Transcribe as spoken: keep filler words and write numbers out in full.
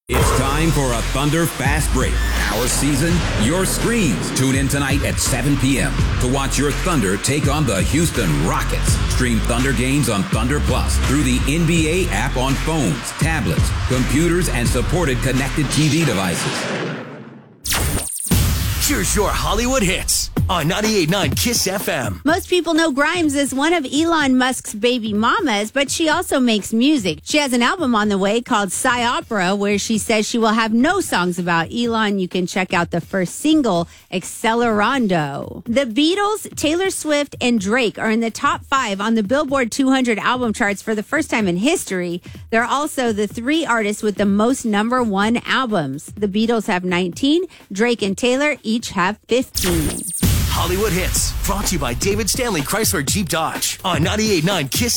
It's time for a Thunder Fast Break. Our season, your screens. Tune in tonight at seven p.m. to watch your Thunder take on the Houston Rockets. Stream Thunder games on Thunder Plus through the N B A app on phones, tablets, computers, and supported connected T V devices. Here's your Hollywood hits on ninety-eight point nine Kiss F M. Most people know Grimes as one of Elon Musk's baby mamas, but she also makes music. She has an album on the way called Psy Opera, where she says she will have no songs about Elon. You can check out the first single, Accelerando. The Beatles, Taylor Swift, and Drake are in the top five on the Billboard two hundred album charts for the first time in history. They're also the three artists with the most number one albums. The Beatles have nineteen, Drake and Taylor each have fifteen. Hollywood hits, brought to you by David Stanley Chrysler Jeep Dodge on ninety-eight point nine Kiss